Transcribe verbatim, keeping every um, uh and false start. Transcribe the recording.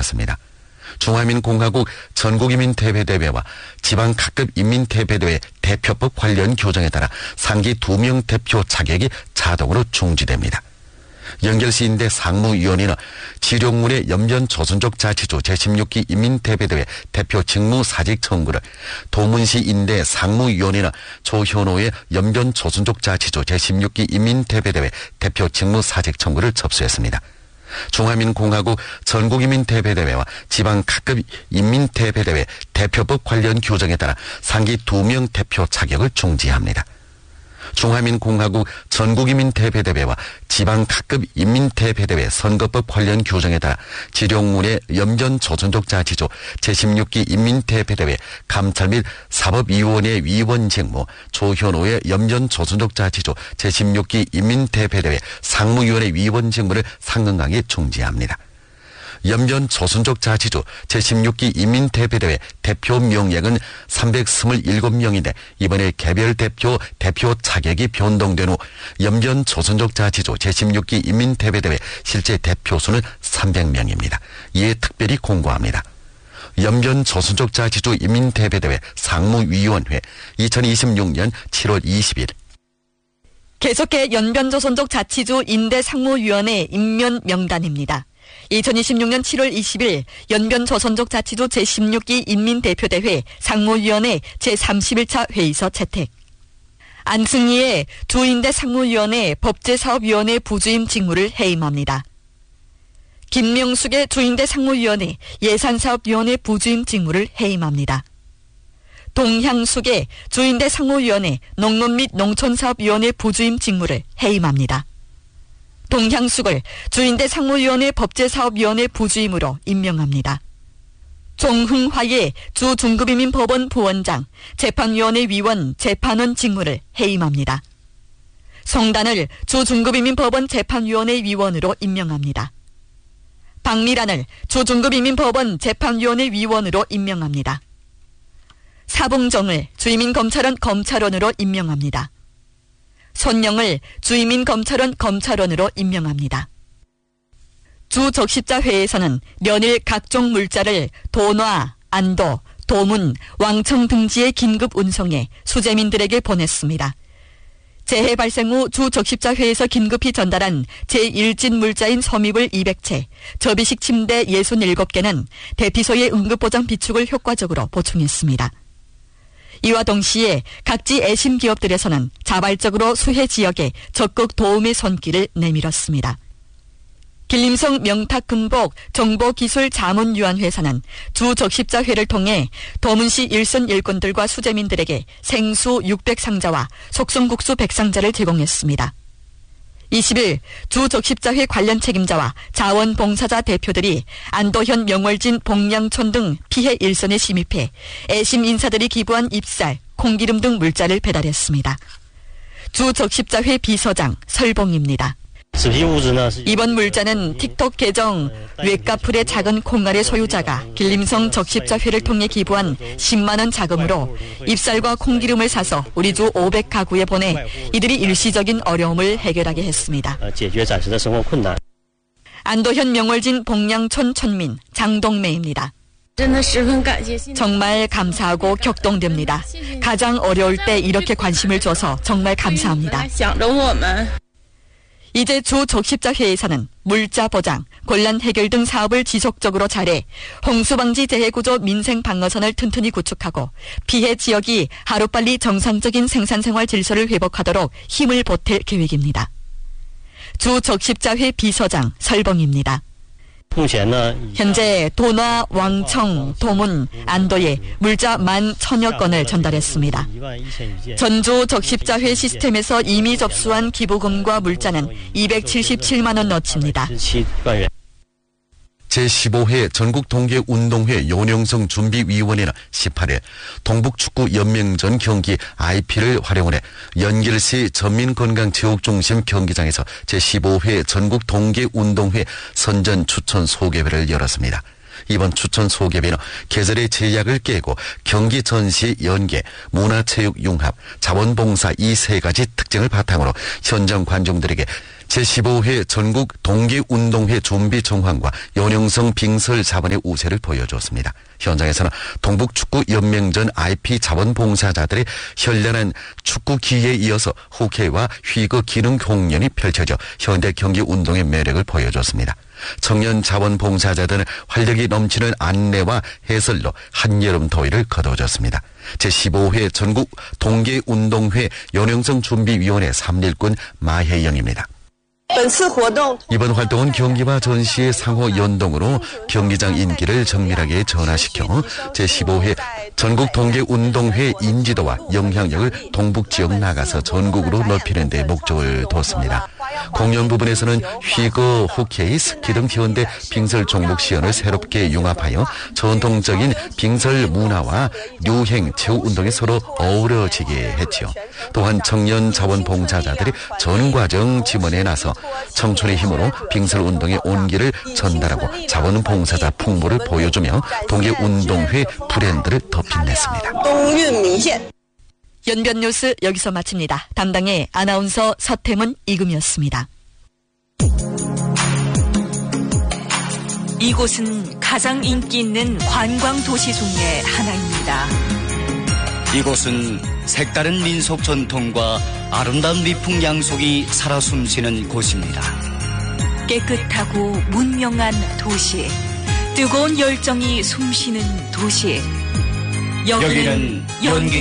공개하였습니다. 중화민공화국 전국인민대회대회와 지방각급 인민대회대회 대표법 관련 규정에 따라 상기 두 명 대표 자격이 자동으로 중지됩니다. 연결시인대 상무위원회는 지룡문의 염전조선족 자치주 제십육 기 인민대회대회 대표 직무 사직 청구를, 도문시인대 상무위원회는 조현호의 염전조선족 자치주 제십육 기 인민대회대회 대표 직무 사직 청구를 접수했습니다. 중화민공화국 전국인민대회대회와 지방각급 인민대회대회 대표법 관련 규정에 따라 상기 두 명 대표 자격을 중지합니다. 중화민공화국 전국인민대회대회와 지방각급 인민대회대회 선거법 관련 규정에 따라 지룡문의 염전조선족 자치주 제십육 기 인민대회대회 감찰 및 사법위원회 위원 직무, 조현호의 염전조선족 자치주 제십육 기 인민대회대회 상무위원회 위원 직무를 상근강에 중지합니다. 염전조선족 자치주 제십육 기 인민대회대회 대표 명액은 삼백이십칠 명인데 이번에 개별 대표 대표 자격이 변동된 후 염전조선족 자치주 제십육 기 인민대회대회 실제 대표 수는 삼백 명입니다. 이에 특별히 공고합니다. 염전조선족 자치주 인민대회대회 상무위원회 이천이십육 년 칠월 이십일. 계속해 연변조선족 자치주 인대상무위원회 임면 명단입니다. 이천이십육 년 칠월 이십일 연변조선족 자치주 제십육 기 인민대표대회 상무위원회 제삼십일 차 회의서 채택. 안승희의 주인대 상무위원회 법제사업위원회 부주임 직무를 해임합니다. 김명숙의 주인대 상무위원회 예산사업위원회 부주임 직무를 해임합니다. 동향숙의 주인대 상무위원회 농론 및 농촌사업위원회 부주임 직무를 해임합니다. 동향숙을 주인대 상무위원회 법제사업위원회 부주임으로 임명합니다. 종흥화의 주중급이민법원 부원장, 재판위원회 위원, 재판원 직무를 해임합니다. 성단을 주중급이민법원 재판위원회 위원으로 임명합니다. 박미란을 주중급이민법원 재판위원회 위원으로 임명합니다. 사봉정을 주이민검찰원 검찰원으로 임명합니다. 손영을 주이민검찰원 검찰원으로 임명합니다. 주적십자회에서는 연일 각종 물자를 도놔, 안도, 도문, 왕청 등지에 긴급 운송해 수재민들에게 보냈습니다. 재해 발생 후 주적십자회에서 긴급히 전달한 제일 진 물자인 섬입을 이백 채, 접이식 침대 육십칠 개는 대피소의 응급보장 비축을 효과적으로 보충했습니다. 이와 동시에 각지 애심 기업들에서는 자발적으로 수해 지역에 적극 도움의 손길을 내밀었습니다. 길림성 명탁금복 정보기술자문유한회사는 주적십자회를 통해 도문시 일선 일꾼들과 수재민들에게 생수 육백 상자와 속성국수 백 상자를 제공했습니다. 이십 일 주적십자회 관련 책임자와 자원봉사자 대표들이 안도현, 명월진, 복량촌 등 피해 일선에 침입해 애심 인사들이 기부한 잎쌀, 콩기름 등 물자를 배달했습니다. 주적십자회 비서장 설봉입니다. 이번 물자는 틱톡 계정 외카풀의 작은 콩알의 소유자가 길림성 적십자회를 통해 기부한 십만 원 자금으로 잎쌀과 콩기름을 사서 우리 주 오백 가구에 보내 이들이 일시적인 어려움을 해결하게 했습니다. 안도현, 명월진, 복량촌 촌민 장동매입니다. 정말 감사하고 격동됩니다. 가장 어려울 때 이렇게 관심을 줘서 정말 감사합니다. 이제 주적십자회에서는 물자 보장, 곤란 해결 등 사업을 지속적으로 잘해 홍수방지 재해구조 민생방어선을 튼튼히 구축하고 피해 지역이 하루빨리 정상적인 생산생활 질서를 회복하도록 힘을 보탤 계획입니다. 주적십자회 비서장 설봉입니다. 현재 도놔, 왕청, 도문, 안도에 물자 만 천여 건을 전달했습니다. 전주 적십자회 시스템에서 이미 접수한 기부금과 물자는 이백칠십칠만 원 어치입니다. 제십오 회 전국동계운동회 요령성 준비위원회는 십팔 일 동북축구연맹전 경기 아이피를 활용해 연길시 전민건강체육중심 경기장에서 제십오 회 전국동계운동회 선전 추천 소개회를 열었습니다. 이번 추천 소개회는 계절의 제약을 깨고 경기 전시 연계, 문화체육 융합, 자원봉사 이 세 가지 특징을 바탕으로 현장 관중들에게 제십오 회 전국 동계운동회 준비 정황과 연영성 빙설 자본의 우세를 보여줬습니다. 현장에서는 동북축구연맹전 아이피 자원봉사자들의 현란한 축구 기회에 이어서 호케이와 휘거 기능 공연이 펼쳐져 현대 경기 운동의 매력을 보여줬습니다. 청년 자원봉사자들은 활력이 넘치는 안내와 해설로 한여름 더위를 거둬줬습니다. 제십오 회 전국 동계운동회 연영성 준비위원회 삼일꾼 마혜영입니다. 이번 활동은 경기와 전시의 상호 연동으로 경기장 인기를 정밀하게 전환시켜 제십오 회 전국 동계운동회 인지도와 영향력을 동북 지역 나가서 전국으로 높이는 데 목적을 뒀습니다. 공연 부분에서는 휘거, 호케이, 스키 등 현대 빙설 종목 시연을 새롭게 융합하여 전통적인 빙설 문화와 유행, 체육 운동이 서로 어우러지게 했지요. 또한 청년 자원봉사자들이 전 과정 지원에 나서 청춘의 힘으로 빙설 운동의 온기를 전달하고 자원봉사자 풍부를 보여주며 동계운동회 브랜드를 더 빛냈습니다. 연변 뉴스 여기서 마칩니다. 담당의 아나운서 서태문, 이금이었습니다. 이곳은 가장 인기 있는 관광 도시 중에 하나입니다. 이곳은 색다른 민속 전통과 아름다운 미풍 양속이 살아 숨쉬는 곳입니다. 깨끗하고 문명한 도시, 뜨거운 열정이 숨쉬는 도시. 여기는, 여기는 연기